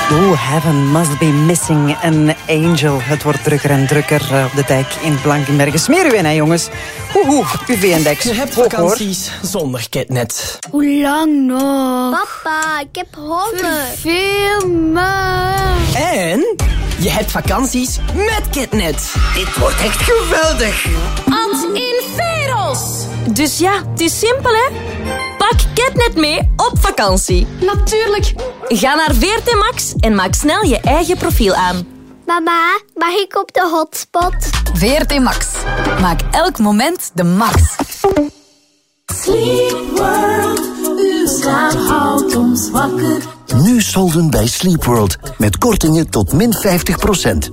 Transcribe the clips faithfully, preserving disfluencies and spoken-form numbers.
Oh, heaven must be missing an angel. Het wordt drukker en drukker op de dijk in Blankenberge. Smeer u in, hè, jongens. Hoe, hoe, U V-index. Je hebt vakanties zonder Ketnet. Hoe lang nog? Papa, ik heb honger. Verveel me. En je hebt vakanties met Ketnet. Dit wordt echt geweldig. Ad in Veros. Dus ja, het is simpel, hè? Pak Ketnet mee op vakantie. Natuurlijk. Ga naar V R T Max en maak snel je eigen profiel aan. Mama, mag ik op de hotspot? V R T Max. Maak elk moment de max. Sleep World, uw slaap houdt ons wakker. Nu solden bij Sleep World. Met kortingen tot min vijftig procent.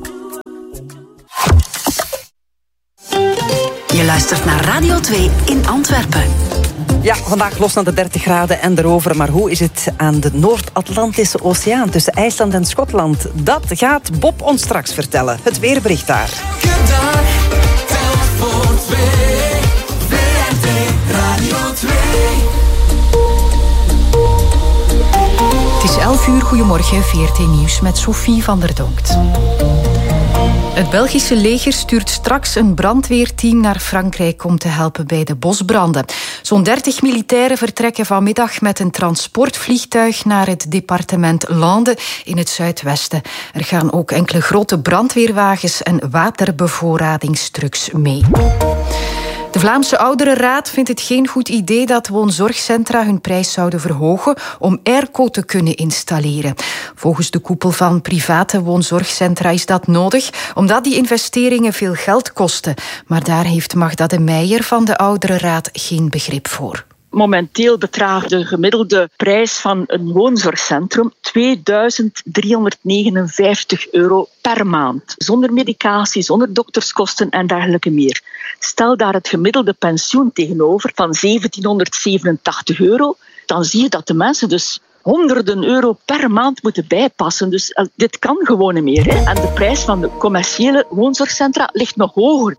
Je luistert naar Radio twee in Antwerpen. Ja, vandaag los naar de dertig graden en erover. Maar hoe is het aan de Noord-Atlantische Oceaan tussen IJsland en Schotland? Dat gaat Bob ons straks vertellen. Het weerbericht daar. Elke dag telt voor twee. V R T Radio twee. Het is elf uur, goedemorgen, V R T Nieuws met Sophie van der Donkt. Het Belgische leger stuurt straks een brandweerteam naar Frankrijk om te helpen bij de bosbranden. Zo'n dertig militairen vertrekken vanmiddag met een transportvliegtuig naar het departement Landes in het zuidwesten. Er gaan ook enkele grote brandweerwagens en waterbevoorradingstrucks mee. De Vlaamse Ouderenraad vindt het geen goed idee dat woonzorgcentra hun prijs zouden verhogen om airco te kunnen installeren. Volgens de koepel van private woonzorgcentra is dat nodig, omdat die investeringen veel geld kosten. Maar daar heeft Magda de Meijer van de Ouderenraad geen begrip voor. Momenteel bedraagt de gemiddelde prijs van een woonzorgcentrum tweeduizend driehonderdnegenenvijftig euro per maand. Zonder medicatie, zonder dokterskosten en dergelijke meer. Stel daar het gemiddelde pensioen tegenover van zeventienhonderdzevenentachtig euro, dan zie je dat de mensen dus honderden euro per maand moeten bijpassen. Dus uh, dit kan gewoon niet meer. Hè. En de prijs van de commerciële woonzorgcentra ligt nog hoger.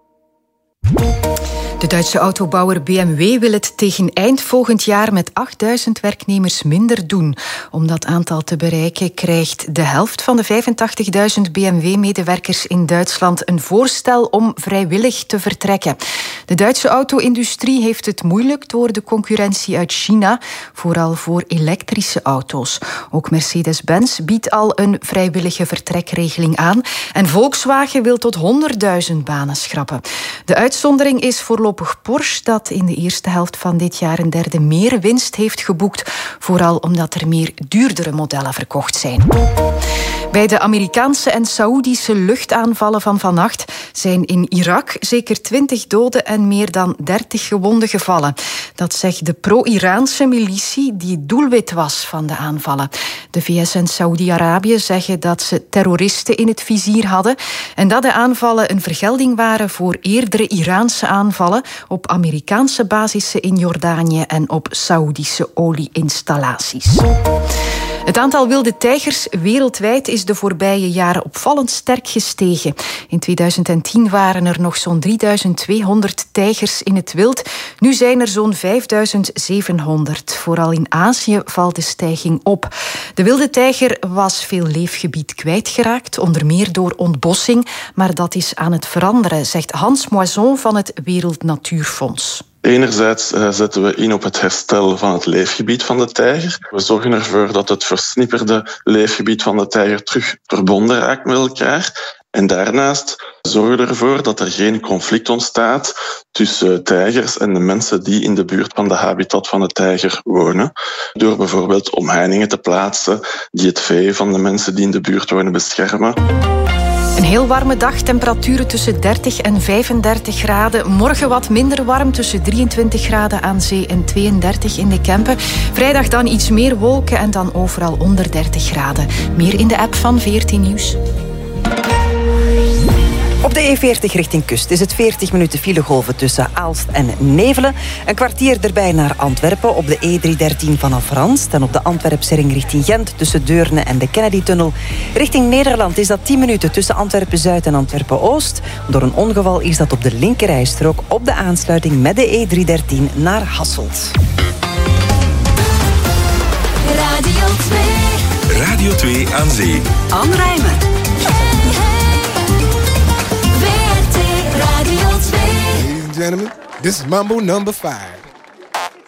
De Duitse autobouwer B M W wil het tegen eind volgend jaar met achtduizend werknemers minder doen. Om dat aantal te bereiken krijgt de helft van de vijfentachtigduizend B M W-medewerkers in Duitsland een voorstel om vrijwillig te vertrekken. De Duitse auto-industrie heeft het moeilijk door de concurrentie uit China, vooral voor elektrische auto's. Ook Mercedes-Benz biedt al een vrijwillige vertrekregeling aan en Volkswagen wil tot honderdduizend banen schrappen. De uitzondering is voorlopig Porsche, dat in de eerste helft van dit jaar een derde meer winst heeft geboekt, vooral omdat er meer duurdere modellen verkocht zijn. Bij de Amerikaanse en Saoedische luchtaanvallen van vannacht zijn in Irak zeker twintig doden en meer dan dertig gewonden gevallen. Dat zegt de pro-Iraanse militie die doelwit was van de aanvallen. De V S en Saoedi-Arabië zeggen dat ze terroristen in het vizier hadden en dat de aanvallen een vergelding waren voor eerdere Iraanse aanvallen op Amerikaanse basissen in Jordanië en op Saoedische olieinstallaties. Het aantal wilde tijgers wereldwijd is de voorbije jaren opvallend sterk gestegen. In tweeduizend tien waren er nog zo'n drieduizend tweehonderd tijgers in het wild. Nu zijn er zo'n vijfduizend zevenhonderd. Vooral in Azië valt de stijging op. De wilde tijger was veel leefgebied kwijtgeraakt, onder meer door ontbossing. Maar dat is aan het veranderen, zegt Hans Moison van het Wereld Natuurfonds. Enerzijds uh, zetten we in op het herstel van het leefgebied van de tijger. We zorgen ervoor dat het versnipperde leefgebied van de tijger terug verbonden raakt met elkaar. En daarnaast zorgen we ervoor dat er geen conflict ontstaat tussen tijgers en de mensen die in de buurt van de habitat van de tijger wonen. Door bijvoorbeeld omheiningen te plaatsen die het vee van de mensen die in de buurt wonen beschermen. Een heel warme dag, temperaturen tussen dertig en vijfendertig graden. Morgen wat minder warm, tussen drieëntwintig graden aan zee en tweeëndertig in de Kempen. Vrijdag dan iets meer wolken en dan overal onder dertig graden. Meer in de app van V R T Nieuws. Op de E veertig richting kust is het veertig minuten filegolven tussen Aalst en Nevelen. Een kwartier erbij naar Antwerpen op de E driehonderddertien vanaf Ranst. En op de Antwerpse ring richting Gent tussen Deurne en de Kennedy-tunnel. Richting Nederland is dat tien minuten tussen Antwerpen-Zuid en Antwerpen-Oost. Door een ongeval is dat op de linkerrijstrook op de aansluiting met de E driehonderddertien naar Hasselt. Radio twee. Radio Radio twee aan Zee. Anne Rijmer. Ladies and gentlemen, this is Mambo number five.